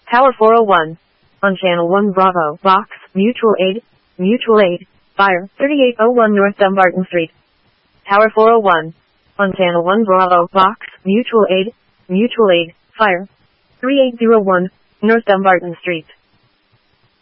Tower 401. On Channel 1 Bravo, Box, Mutual Aid, Fire, 3801 North Dumbarton Street. Tower 401. On Channel 1 Bravo, Box, Mutual Aid, Fire, 3801, North Dumbarton Street.